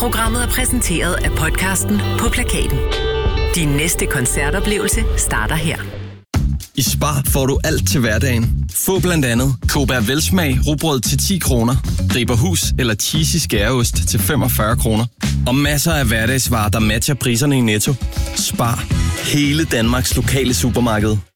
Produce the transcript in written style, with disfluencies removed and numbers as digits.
Programmet er præsenteret af podcasten På Plakaten. Din næste koncertoplevelse starter her. I Spar får du alt til hverdagen. Få blandt andet Cobra Velsmag rugbrød til 10 kroner, Riberhus eller cheesy skæreost til 45 kroner. Og masser af hverdagsvarer, der matcher priserne i Netto. Spar. Hele Danmarks lokale supermarked.